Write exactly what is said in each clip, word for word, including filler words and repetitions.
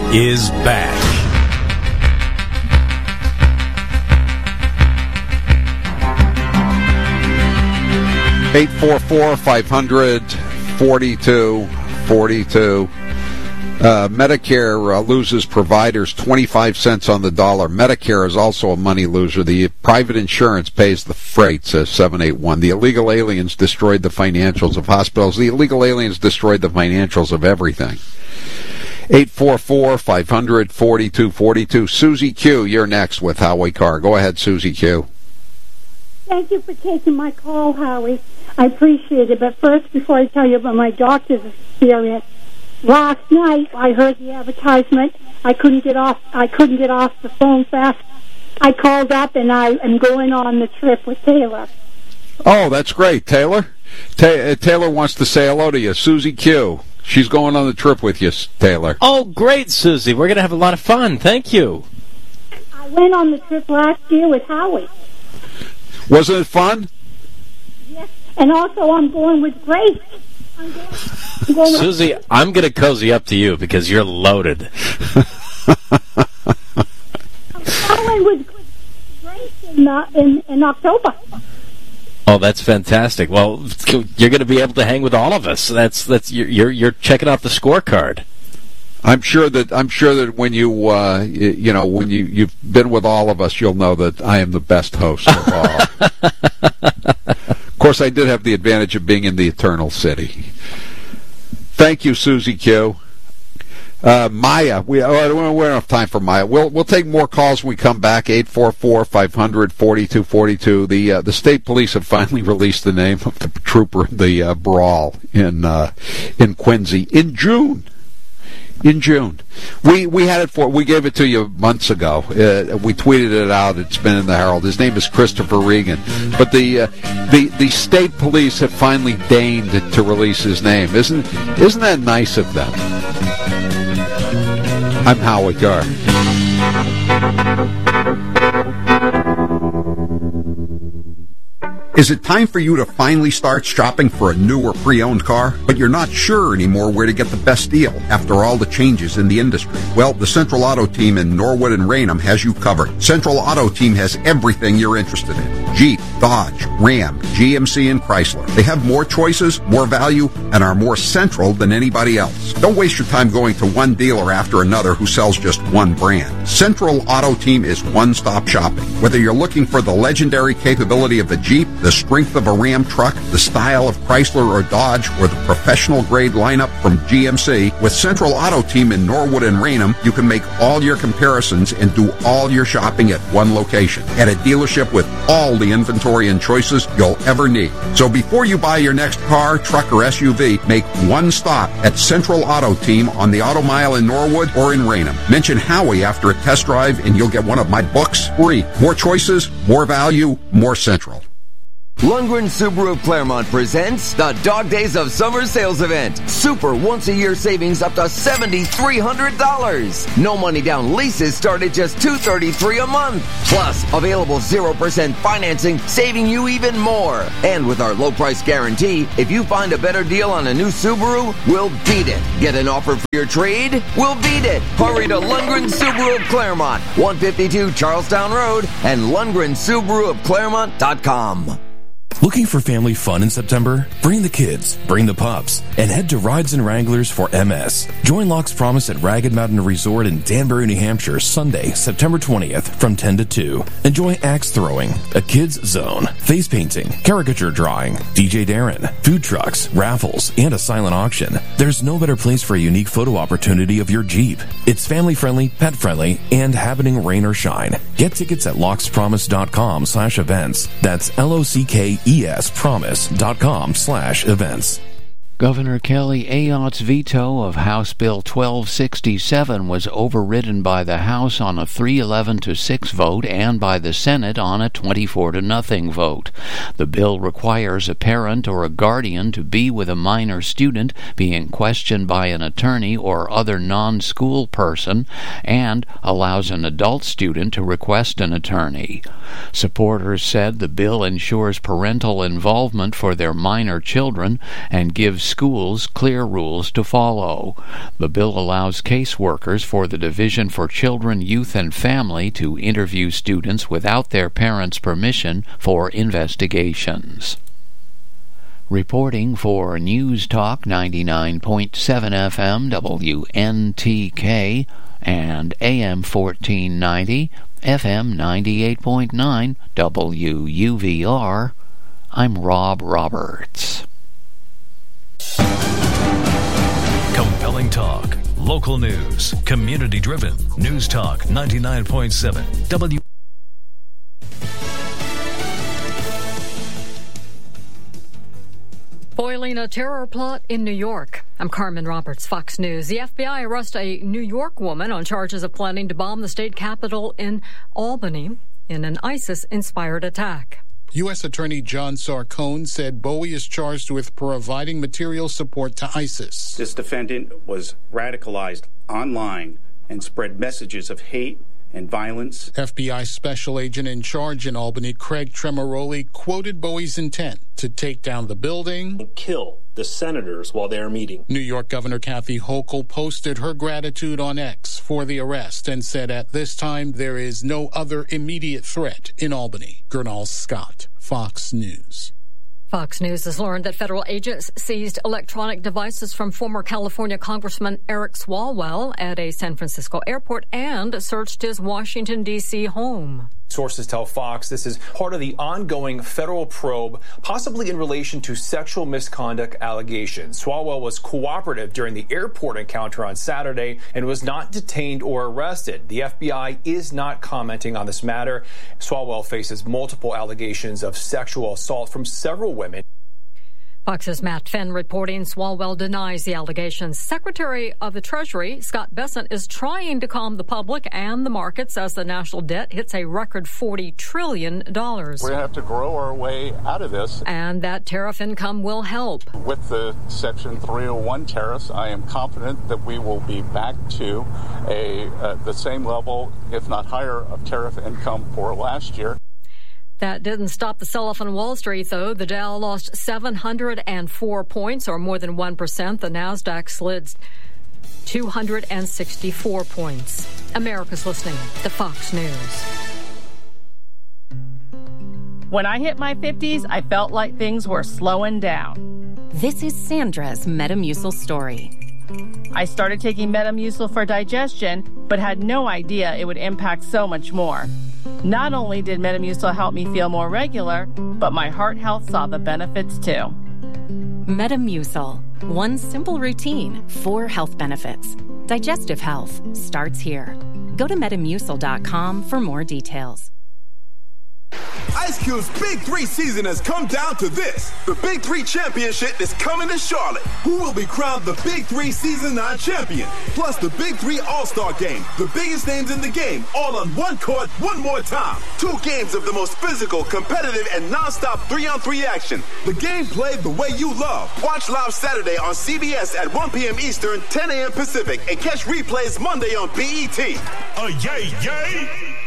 is back. eight four four, five hundred, forty-two forty-two. Uh, Medicare uh, loses providers twenty-five cents on the dollar. Medicare is also a money loser. The private insurance pays the freight, says seven eight one. The illegal aliens destroyed the financials of hospitals. The illegal aliens destroyed the financials of everything. eight four four, five hundred, forty-two forty-two. Susie Q, you're next with Howie Carr. Go ahead, Susie Q. Thank you for taking my call, Howie. I appreciate it. But first, before I tell you about my doctor's experience, last night I heard the advertisement. I couldn't get off. I couldn't get off the phone fast. I called up, and I am going on the trip with Taylor. Oh, that's great, Taylor. Ta- Taylor wants to say hello to you, Susie Q. She's going on the trip with you, Taylor. Oh, great, Susie. We're going to have a lot of fun. Thank you. I went on the trip last year with Howie. Wasn't it fun? Yes, and also I'm going with Grace. I'm going, I'm going Susie, with I'm going to cozy up to you because you're loaded. I'm going with Grace in, uh, in, in October. Oh, that's fantastic. Well, you're going to be able to hang with all of us. That's that's you're you're, you're checking out the scorecard. I'm sure that I'm sure that when you uh, you, you know when you you've been with all of us, you'll know that I am the best host of all. Of course, I did have the advantage of being in the Eternal City. Thank you, Susie Q. Uh, Maya, we, oh, we don't have time for Maya. We'll we'll take more calls when we come back. eight four four, five hundred, forty-two forty-two. The uh, the state police have finally released the name of the trooper in the uh, brawl in uh, in Quincy in June. In June, we we had it for we gave it to you months ago. Uh, we tweeted it out. It's been in the Herald. His name is Christopher Regan. But the uh, the the state police have finally deigned to release his name. Isn't isn't that nice of them? I'm Howie Carr. Is it time for you to finally start shopping for a new or pre-owned car, but you're not sure anymore where to get the best deal after all the changes in the industry? Well, the Central Auto Team in Norwood and Raynham has you covered. Central Auto Team has everything you're interested in. Jeep, Dodge, Ram, G M C, and Chrysler. They have more choices, more value, and are more central than anybody else. Don't waste your time going to one dealer after another who sells just one brand. Central Auto Team is one-stop shopping. Whether you're looking for the legendary capability of a Jeep, the strength of a Ram truck, the style of Chrysler or Dodge, or the professional-grade lineup from G M C, with Central Auto Team in Norwood and Raynham, you can make all your comparisons and do all your shopping at one location, at a dealership with all the inventory and choices you'll ever need. So before you buy your next car, truck, or S U V, make one stop at Central Auto Team on the Auto Mile in Norwood or in Raynham. Mention Howie after a test drive and you'll get one of my books free. More choices, more value, more Central. Lundgren Subaru of Claremont presents the Dog Days of Summer Sales Event. Super once-a-year savings up to seven thousand three hundred dollars. No money down leases start at just two hundred thirty-three dollars a month. Plus, available zero percent financing, saving you even more. And with our low price guarantee, if you find a better deal on a new Subaru, we'll beat it. Get an offer for your trade? We'll beat it. Hurry to Lundgren Subaru of Claremont, one fifty-two Charlestown Road, and Lundgren Subaru of Claremont dot com. Looking for family fun in September? Bring the kids, bring the pups, and head to Rides and Wranglers for M S. Join Locke's Promise at Ragged Mountain Resort in Danbury, New Hampshire, Sunday, September twentieth from ten to two. Enjoy axe throwing, a kids zone, face painting, caricature drawing, D J Darren, food trucks, raffles, and a silent auction. There's no better place for a unique photo opportunity of your Jeep. It's family-friendly, pet-friendly, and happening rain or shine. Get tickets at lockspromise.com slash events. That's L O C K E S promise.com slash events. Governor Kelly Ayotte's veto of House Bill twelve sixty-seven was overridden by the House on a three eleven to six vote and by the Senate on a twenty-four to nothing vote. The bill requires a parent or a guardian to be with a minor student being questioned by an attorney or other non-school person and allows an adult student to request an attorney. Supporters said the bill ensures parental involvement for their minor children and gives schools clear rules to follow. The bill allows caseworkers for the Division for Children, Youth, and Family to interview students without their parents' permission for investigations. Reporting for News Talk ninety-nine point seven F M W N T K and A M fourteen ninety, F M ninety-eight point nine W U V R, I'm Rob Roberts. Compelling talk, local news, community-driven. News Talk ninety-nine point seven W. Foiling a terror plot in New York. I'm Carmen Roberts, Fox News. The F B I arrests a New York woman on charges of planning to bomb the state capitol in Albany in an ISIS-inspired attack. U S Attorney John Sarcone said Bowie is charged with providing material support to ISIS. This defendant was radicalized online and spread messages of hate and violence. F B I special agent in charge in Albany, Craig Tremoroli, quoted Bowie's intent to take down the building and kill the senators while they're meeting. New York Governor Kathy Hochul posted her gratitude on X for the arrest and said at this time there is no other immediate threat in Albany. Gernal Scott, Fox News. Fox News has learned that federal agents seized electronic devices from former California Congressman Eric Swalwell at a San Francisco airport and searched his Washington, D C home. Sources tell Fox this is part of the ongoing federal probe, possibly in relation to sexual misconduct allegations. Swalwell was cooperative during the airport encounter on Saturday and was not detained or arrested. The F B I is not commenting on this matter. Swalwell faces multiple allegations of sexual assault from several women. Fox's Matt Finn reporting Swalwell denies the allegations. Secretary of the Treasury, Scott Bessent, is trying to calm the public and the markets as the national debt hits a record forty trillion dollars. We're going to have to grow our way out of this. And that tariff income will help. With the Section three oh one tariffs, I am confident that we will be back to a uh, the same level, if not higher, of tariff income for last year. That didn't stop the sell-off on Wall Street, though. The Dow lost seven hundred four points, or more than one percent. The Nasdaq slid two hundred sixty-four points. America's listening to Fox News. When I hit my fifties, I felt like things were slowing down. This is Sandra's Metamucil story. I started taking Metamucil for digestion, but had no idea it would impact so much more. Not only did Metamucil help me feel more regular, but my heart health saw the benefits too. Metamucil. One simple routine, four health benefits. Digestive health starts here. Go to Metamucil dot com for more details. Ice Cube's Big Three season has come down to this. The Big Three Championship is coming to Charlotte. Who will be crowned the Big Three Season nine champion? Plus the Big Three All-Star Game. The biggest names in the game, all on one court, one more time. Two games of the most physical, competitive, and non-stop three-on-three action. The game played the way you love. Watch live Saturday on C B S at one p.m. Eastern, ten a.m. Pacific, and catch replays Monday on B E T. Oh, yay, yay!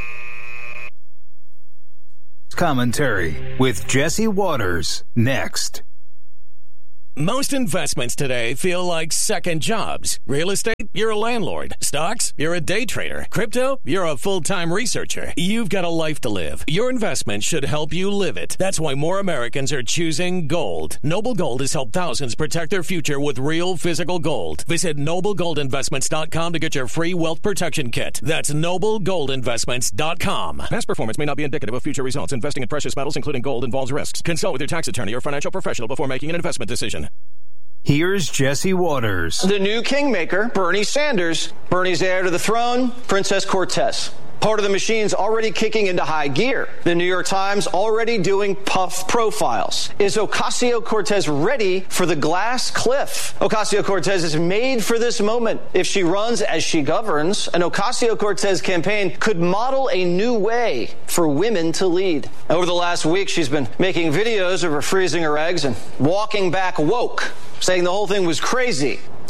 Commentary with Jesse Waters next. Most investments today feel like second jobs. Real estate, you're a landlord. Stocks, you're a day trader. Crypto, you're a full-time researcher. You've got a life to live. Your investment should help you live it. That's why more Americans are choosing gold. Noble Gold has helped thousands protect their future with real physical gold. Visit noble gold investments dot com to get your free wealth protection kit. That's noble gold investments dot com. Past performance may not be indicative of future results. Investing in precious metals, including gold, involves risks. Consult with your tax attorney or financial professional before making an investment decision. Here's Jesse Waters. The new kingmaker, Bernie Sanders. Bernie's heir to the throne, Princess Cortez. Part of the machine's already kicking into high gear. The New York Times already doing puff profiles. Is Ocasio-Cortez ready for the glass cliff? Ocasio-Cortez is made for this moment. If she runs as she governs, an Ocasio-Cortez campaign could model a new way for women to lead. Over the last week, she's been making videos of her freezing her eggs and walking back woke, saying the whole thing was crazy.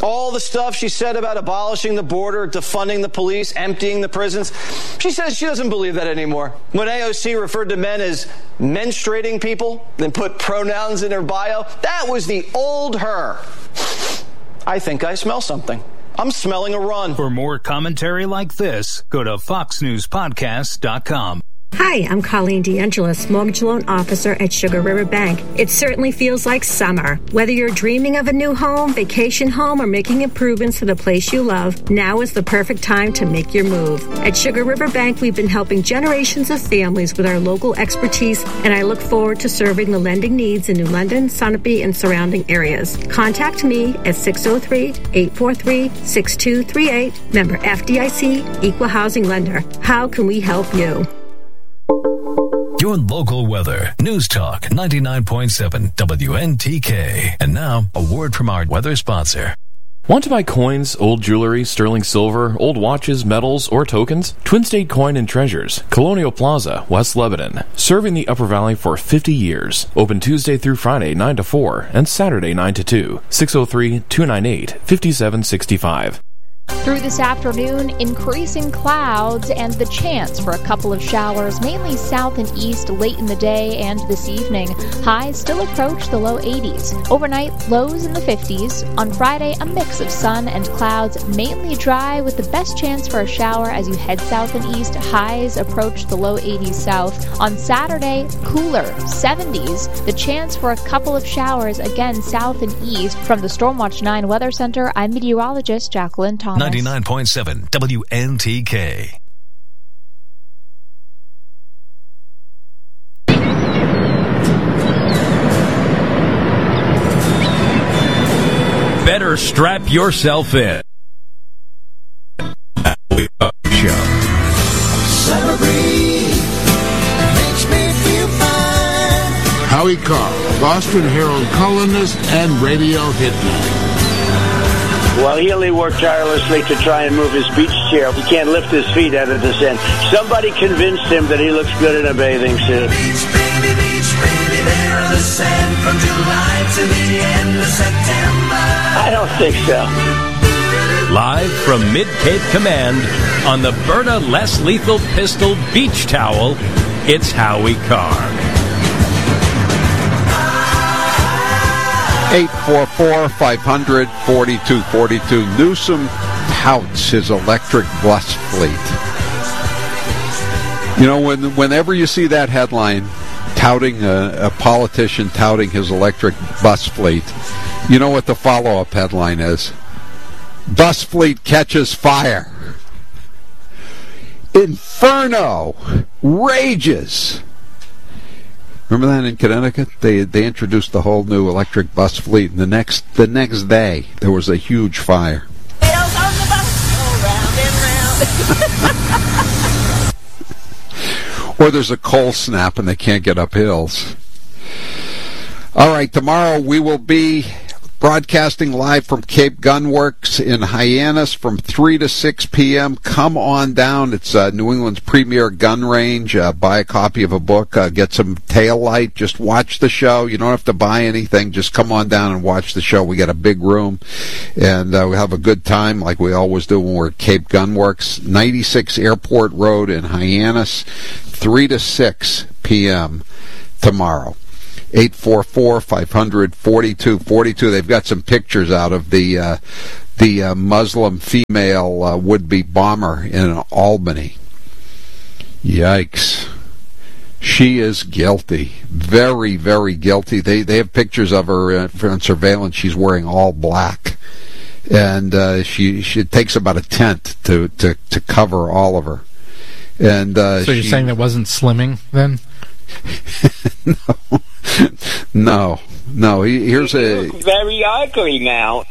All the stuff she said about abolishing the border, defunding the police, emptying the prisons, she says she doesn't believe that anymore. When A O C referred to men as menstruating people and put pronouns in her bio, that was the old her. I think I smell something. I'm smelling a run. For more commentary like this, go to fox news podcast dot com. Hi, I'm Colleen DeAngelis, mortgage loan officer at Sugar River Bank. It certainly feels like summer. Whether you're dreaming of a new home, vacation home, or making improvements to the place you love, now is the perfect time to make your move. At Sugar River Bank, we've been helping generations of families with our local expertise, and I look forward to serving the lending needs in New London, Sunapee, and surrounding areas. Contact me at six oh three, eight four three, six two three eight, member F D I C, Equal Housing Lender. How can we help you? Your local weather. News Talk ninety-nine point seven W N T K. And now, a word from our weather sponsor. Want to buy coins, old jewelry, sterling silver, old watches, medals, or tokens? Twin State Coin and Treasures, Colonial Plaza, West Lebanon. Serving the Upper Valley for fifty years. Open Tuesday through Friday, nine to four, and Saturday, nine to two. six oh three, two nine eight, five seven six five. Through this afternoon, increasing clouds and the chance for a couple of showers, mainly south and east late in the day and this evening. Highs still approach the low eighties. Overnight, lows in the fifties. On Friday, a mix of sun and clouds, mainly dry with the best chance for a shower as you head south and east. Highs approach the low eighties south. On Saturday, cooler, seventies. The chance for a couple of showers, again south and east. From the Stormwatch nine Weather Center, I'm meteorologist Jacqueline Thomas. ninety-nine point seven W N T K. Better strap yourself in. Show. Celebrate makes me feel fine. Howie Carr, Boston Herald columnist and radio hitman. Well, he only worked tirelessly to try and move his beach chair. He can't lift his feet out of the sand. Somebody convinced him that he looks good in a bathing suit. Beach, baby, beach, baby, there on the sand from July to the end of September. I don't think so. Live from Mid-Cape Command on the Berta Less Lethal Pistol Beach Towel, it's Howie Carr. eight four four, five hundred, forty-two forty-two. Newsom touts his electric bus fleet. You know, when whenever you see that headline, touting a, a politician touting his electric bus fleet, you know what the follow-up headline is? Bus fleet catches fire. Inferno rages. Remember that in Connecticut? They they introduced the whole new electric bus fleet, and the next the next day there was a huge fire. Or there's a coal snap and they can't get up hills. All right, tomorrow we will be broadcasting live from Cape Gunworks in Hyannis from three to six p.m. Come on down. It's uh, New England's premier gun range. Uh, buy a copy of a book. Uh, get some tail light. Just watch the show. You don't have to buy anything. Just come on down and watch the show. We got a big room, and uh, we have a good time like we always do when we're at Cape Gunworks. ninety-six Airport Road in Hyannis, three to six p.m. tomorrow. eight four four, five hundred, forty-two forty-two. They've got some pictures out of the uh, the uh, Muslim female uh, would-be bomber in Albany. Yikes. She is guilty. Very, very guilty. They they have pictures of her uh, on surveillance. She's wearing all black. And uh, she, she it takes about a tent to, to, to cover all of her. And uh, So you're she, saying that wasn't slimming, then? no. No, no. Here's a very ugly now.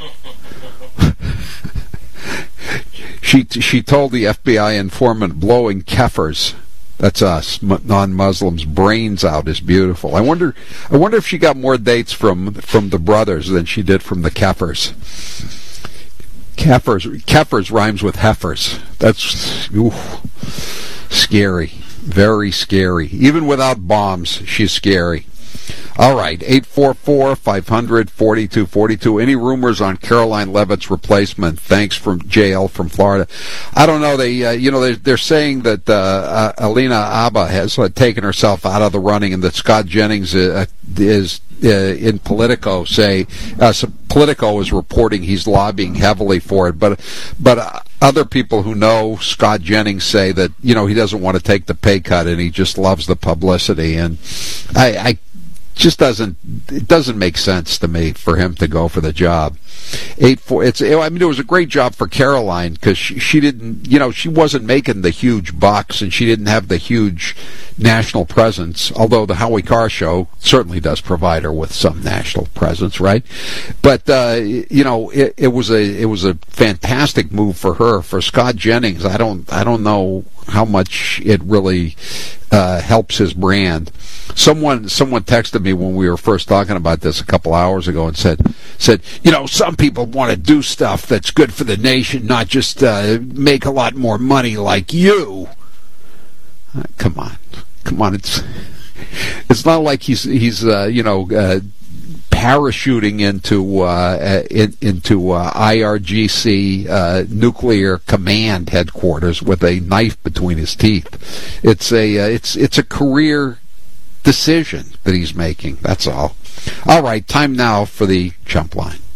she she told the F B I informant blowing Kafirs, that's us, non-Muslims, brains out is beautiful. I wonder I wonder if she got more dates from from the brothers than she did from the Kafirs. Kafirs Kafirs rhymes with heifers. That's ooh, scary, very scary. Even without bombs, she's scary. All right, eight four four, five hundred, forty-two forty-two. Any rumors on Caroline Leavitt's replacement? Thanks from J L from Florida. I don't know. They, uh, you know, they're, they're saying that uh, uh, Alina Abba has uh, taken herself out of the running, and that Scott Jennings uh, is uh, in Politico. Say, uh, so Politico is reporting he's lobbying heavily for it, but but. Uh, Other people who know Scott Jennings say that, you know, he doesn't want to take the pay cut and he just loves the publicity. And I, I just doesn't, it doesn't make sense to me for him to go for the job. Eight four. It's. I mean, it was a great job for Caroline because she, she didn't. You know, she wasn't making the huge bucks and she didn't have the huge national presence. Although the Howie Carr show certainly does provide her with some national presence, right? But uh, you know, it, it was a it was a fantastic move for her. For Scott Jennings, I don't I don't know how much it really uh, helps his brand. Someone someone texted me when we were first talking about this a couple hours ago and said said you know, some people want to do stuff that's good for the nation, not just uh, make a lot more money like you. Uh, come on, come on. It's it's not like he's he's uh, you know uh, parachuting into uh, in, into uh, I R G C uh, nuclear command headquarters with a knife between his teeth. It's a uh, it's it's a career decision that he's making. That's all. All right, time now for the Chump Line.